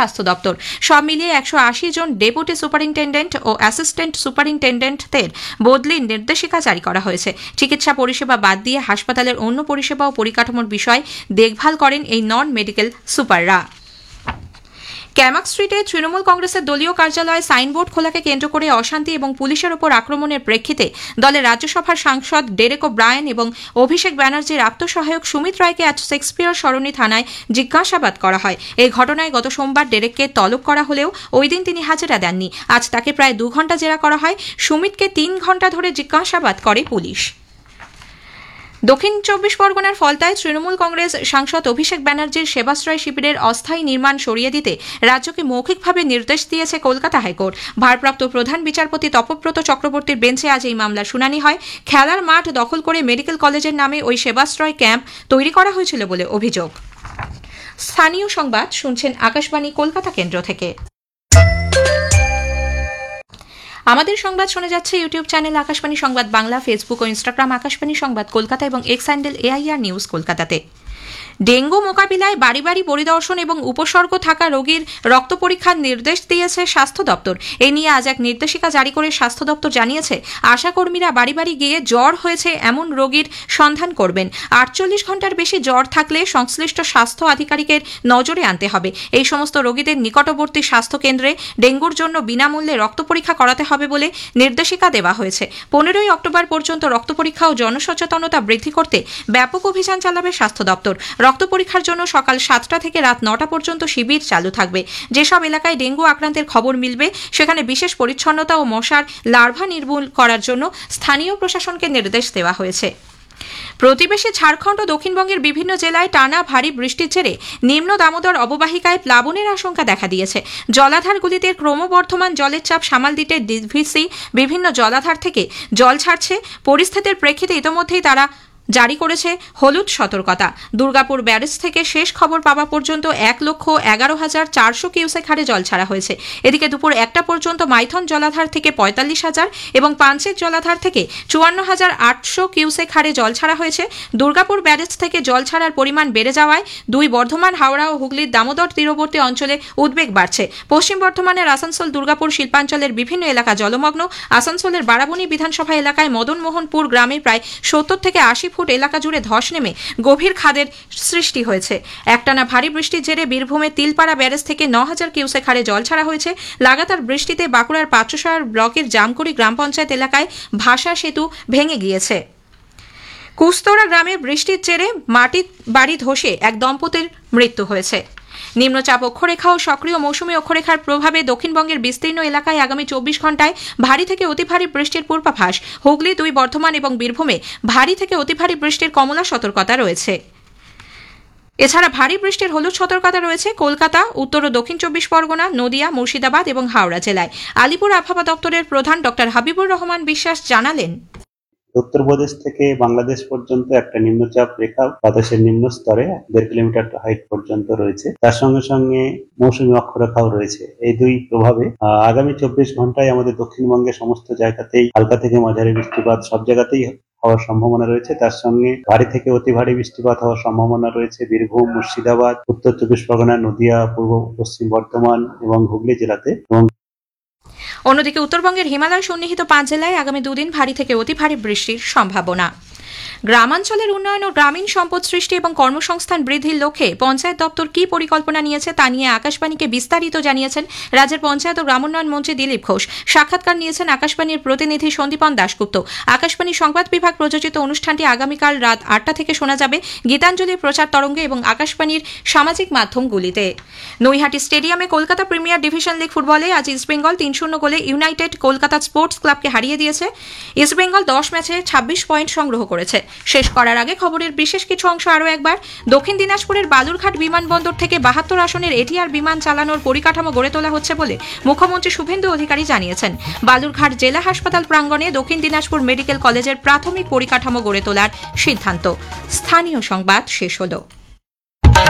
স্বাস্থ্য দপ্তর। সব মিলিয়ে 180 জন ডেপুটি সুপারিনটেন্ডেন্ট ও অ্যাসিস্ট্যান্ট সুপারিনটেন্ডেন্টদের বদলির নির্দেশিকা জারি করা হয়েছে। চিকিৎসা পরিষেবা বাদ দিয়ে হাসপাতালের অন্য পরিষেবা ও পরিকাঠামোর বিষয় দেখভাল করেন এই নন মেডিকেল সুপাররা। ক্যামাক স্ট্রিটে তৃণমূল কংগ্রেসের দলীয় কার্যালয়ে সাইনবোর্ড খোলাকে কেন্দ্র করে অশান্তি এবং পুলিশের ওপর আক্রমণের প্রেক্ষিতে দলের রাজ্যসভার সাংসদ ডেরেক ওব্রায়েন এবং অভিষেক ব্যানার্জির আত্মসহায়ক সুমিত রায়কে আজ শেক্সপিয়ার সরণি থানায় জিজ্ঞাসাবাদ করা হয়। এই ঘটনায় গত সোমবার ডেরেককে তলব করা হলেও ওই দিন তিনি হাজিরা দেননি। আজ তাকে প্রায় 2 ঘণ্টা জেরা করা হয়। সুমিতকে 3 ঘণ্টা ধরে জিজ্ঞাসাবাদ করে পুলিশ। দক্ষিণ 24 পরগনার ফলতায় তৃণমূল কংগ্রেস সাংসদ অভিষেক ব্যানার্জির সেবাশ্রয় শিবিরের অস্থায়ী নির্মাণ সরিয়ে দিতে রাজ্যকে মৌখিকভাবে নির্দেশ দিয়েছে কলকাতা হাইকোর্ট। ভারপ্রাপ্ত প্রধান বিচারপতি তপব্রত চক্রবর্তীর বেঞ্চে আজ এই মামলার শুনানি হয়। খেলার মাঠ দখল করে মেডিকেল কলেজের নামে ওই সেবাশ্রয় ক্যাম্প তৈরি করা হয়েছিল বলে অভিযোগ। স্থানীয় সংবাদ শুনছেন আকাশবাণী কলকাতা কেন্দ্র থেকে। আমাদের সংবাদ শোনা যাচ্ছে ইউটিউব চ্যানেল আকাশবাণী সংবাদ বাংলা, ফেসবুক ও ইনস্টাগ্রাম আকাশবাণী সংবাদ কলকাতা এবং এক্স হ্যান্ডেল AIR নিউজ কলকাতাতে। ডেঙ্গু মোকাবিলায় বাড়ি বাড়ি পরিদর্শন এবং উপসর্গ থাকা রোগীর রক্ত পরীক্ষার নির্দেশ দিয়েছে স্বাস্থ্য দপ্তর। এ নিয়ে আজ এক নির্দেশিকা জারি করে স্বাস্থ্য দপ্তর জানিয়েছে, আশাকর্মীরা বাড়ি বাড়ি গিয়ে জ্বর হয়েছে এমন রোগীর সন্ধান করবেন। 48 ঘণ্টার বেশি জ্বর থাকলে সংশ্লিষ্ট স্বাস্থ্য আধিকারিকের নজরে আনতে হবে। এই সমস্ত রোগীদের নিকটবর্তী স্বাস্থ্য কেন্দ্রে ডেঙ্গুর জন্য বিনামূল্যে রক্ত পরীক্ষা করাতে হবে বলে নির্দেশিকা দেওয়া হয়েছে। 15ই অক্টোবর পর্যন্ত রক্ত পরীক্ষা ও জনসচেতনতা বৃদ্ধি করতে ব্যাপক অভিযান চালাবে স্বাস্থ্য দপ্তর। রক্ত পরীক্ষার জন্য সকাল 7টা থেকে রাত 9টা পর্যন্ত শিবির চালু থাকবে। যেসব এলাকায় ডেঙ্গু আক্রান্তের খবর মিলবে সেখানে বিশেষ পরিচ্ছন্নতা ও মশার লার্ভা নির্মূল করার জন্য স্থানীয় প্রশাসনকে নির্দেশ দেওয়া হয়েছে। প্রতিবেশী ঝাড়খণ্ড ও দক্ষিণবঙ্গের বিভিন্ন জেলায় টানা ভারী বৃষ্টির জেরে নিম্ন দামোদর অববাহিকায় প্লাবনের আশঙ্কা দেখা দিয়েছে। জলাধারগুলিতে ক্রমবর্ধমান জলের চাপ সামাল দিতে ডিভিসি বিভিন্ন জলাধার থেকে জল ছাড়ছে। পরিস্থিতির প্রেক্ষিতে ইতোমধ্যেই তারা জারি করেছে হলুদ সতর্কতা। দুর্গাপুর ব্যারেজ থেকে শেষ খবর পাওয়া পর্যন্ত 1,11,400 কিউসেক হারে জল ছাড়া হয়েছে। এদিকে দুপুর 1টা পর্যন্ত মাইথন জলাধার থেকে 45,000 এবং পাঞ্চেত জলাধার থেকে 54,800 কিউসেক হারে জল ছাড়া হয়েছে। দুর্গাপুর ব্যারেজ থেকে জল ছাড়ার পরিমাণ বেড়ে যাওয়ায় দুই বর্ধমান, হাওড়া ও হুগলির দামোদর তীরবর্তী অঞ্চলে উদ্বেগ বাড়ছে। পশ্চিম বর্ধমানের আসানসোল, দুর্গাপুর শিল্পাঞ্চলের বিভিন্ন এলাকা জলমগ্ন। আসানসোলের বারাবণী বিধানসভা এলাকায় মদনমোহনপুর গ্রামে প্রায় 70 থেকে 80 ফুট এলাকা জুড়ে ধস নেমে গভীর খাদের সৃষ্টি হয়েছে। একটানা ভারী বৃষ্টির জেরে বীরভূমের তিলপাড়া ব্যারেজ থেকে 9,000 কিউসেক হারে জল ছাড়া হয়েছে। লাগাতার বৃষ্টিতে বাঁকুড়ার পাত্রসার ব্লকের জামকুড়ি গ্রাম পঞ্চায়েত এলাকায় ভাষা সেতু ভেঙে গিয়েছে। কুস্তরা গ্রামে বৃষ্টির জেরে মাটির বাড়ি ধসে এক দম্পতির মৃত্যু হয়েছে। নিম্নচাপ অক্ষরেখা ও সক্রিয় মৌসুমী অক্ষরেখার প্রভাবে দক্ষিণবঙ্গের বিস্তীর্ণ এলাকায় আগামী 24 ঘণ্টায় ভারী থেকে অতি ভারী বৃষ্টির পূর্বাভাস। হুগলি, দুই বর্ধমান এবং বীরভূমে ভারী থেকে অতি ভারী বৃষ্টির কমলা সতর্কতা রয়েছে। এছাড়া ভারী বৃষ্টির হলুদ সতর্কতা রয়েছে কলকাতা, উত্তর ও দক্ষিণ 24 পরগনা, নদিয়া, মুর্শিদাবাদ এবং হাওড়া জেলায়। আলিপুর আবহাওয়া দপ্তরের প্রধান ডক্টর হাবিবুর রহমান বিশ্বাস জানালেন, উত্তরপ্রদেশ থেকে বাংলাদেশ পর্যন্ত একটা নিম্নচাপ রেখা বাতাসের নিম্ন স্তরে 1.5 কিলোমিটার হাইট পর্যন্ত রয়েছে। তার সঙ্গে সঙ্গে মৌসুমী অক্ষরেখাও রয়েছে। এই দুই প্রভাবে আগামী 24 ঘন্টায় আমাদের দক্ষিণবঙ্গের সমস্ত জায়গাতেই হালকা থেকে মাঝারি বৃষ্টিপাত সব জায়গাতেই হওয়ার সম্ভাবনা রয়েছে। তার সঙ্গে ভারী থেকে অতি ভারী বৃষ্টিপাত হওয়ার সম্ভাবনা রয়েছে বীরভূম, মুর্শিদাবাদ, উত্তর 24 পরগনা, নদিয়া, পূর্ব পশ্চিম বর্ধমান এবং হুগলি জেলাতে। অন্যদিকে উত্তরবঙ্গের হিমালয় সন্নিহিত 5 জেলায় আগামী 2 দিন ভারী থেকে অতি ভারী বৃষ্টির সম্ভাবনা। গ্রামাঞ্চলের উন্নয়ন ও গ্রামীণ সম্পদ সৃষ্টি এবং কর্মসংস্থান বৃদ্ধির লক্ষ্যে পঞ্চায়েত দপ্তর কি পরিকল্পনা নিয়েছে তা নিয়ে আকাশবাণীকে বিস্তারিত জানিয়েছেন রাজ্যের পঞ্চায়েত ও গ্রামোন্নয়ন মন্ত্রী দিলীপ ঘোষ। সাক্ষাৎকার নিয়েছেন আকাশবাণীর প্রতিনিধি সন্দীপন দাশগুপ্ত। আকাশবাণী সংবাদ বিভাগ প্রযোজিত অনুষ্ঠানটি আগামীকাল রাত 8টা থেকে শোনা যাবে গীতাঞ্জলির প্রচার তরঙ্গে এবং আকাশবাণীর সামাজিক মাধ্যমগুলিতে। নৈহাটি স্টেডিয়ামে কলকাতা প্রিমিয়ার ডিভিশন লিগ ফুটবলে আজ ইস্টবেঙ্গল 3-0 গোলে ইউনাইটেড কলকাতা স্পোর্টস ক্লাবকে হারিয়ে দিয়েছে। ইস্টবেঙ্গল 10 ম্যাচে 26 পয়েন্ট সংগ্রহ করেছে। শেষ করার আগে খবরের বিশেষ কিছু অংশ আরও একবার। দক্ষিণ দিনাজপুরের বালুরঘাট বিমানবন্দর থেকে 72 আসনের এটিআর বিমান চালানোর পরিকাঠামো গড়ে তোলা হচ্ছে বলে মুখ্যমন্ত্রী শুভেন্দু অধিকারী জানিয়েছেন। বালুরঘাট জেলা হাসপাতাল প্রাঙ্গণে দক্ষিণ দিনাজপুর মেডিকেল কলেজের প্রাথমিক পরিকাঠামো গড়ে তোলার সিদ্ধান্ত। স্থানীয় সংবাদ শেষ হলো।